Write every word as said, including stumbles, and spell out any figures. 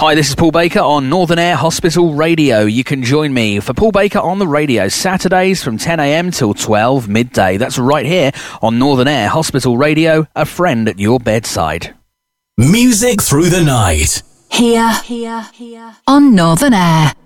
Hi, this is Paul Baker on Northern Air Hospital Radio. You can join me for Paul Baker on the radio Saturdays from ten a.m. till twelve midday. That's right here on Northern Air Hospital Radio, a friend at your bedside. Music through the night. Here, here, here on Northern Air.